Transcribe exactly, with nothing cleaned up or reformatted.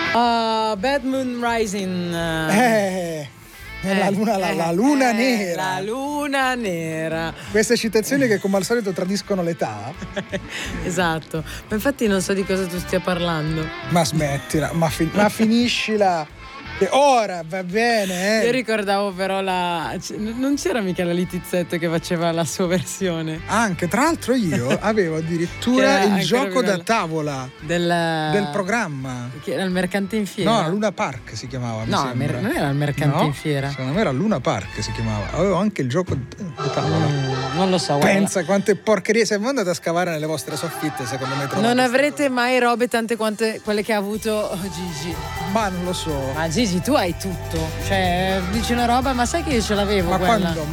Uh, Bad Moon Rising. Eh, eh, la luna, la, la luna eh, nera. La luna nera. Queste citazioni che come al solito tradiscono l'età. Esatto. Ma infatti non so di cosa tu stia parlando. Ma smettila, ma, fi- ma finiscila. E ora va bene, eh. Io ricordavo però la. Non c'era mica la Litizzetto che faceva la sua versione. Anche, tra l'altro io avevo addirittura il gioco da tavola del, del programma. Che era il Mercante in Fiera. No, la Luna Park si chiamava. No, mi mer- non era il Mercante no, in Fiera. Secondo me era Luna Park si chiamava. Avevo anche il gioco da tavola. Mm, non lo so. Pensa guarda. quante porcherie. Se andate a scavare nelle vostre soffitte, secondo me trovate. Non avrete mai robe tante quante quelle che ha avuto Gigi. Ma non lo so. Ma Gigi, tu hai tutto. Cioè, dici una roba, ma sai che io ce l'avevo Ma quella? quando?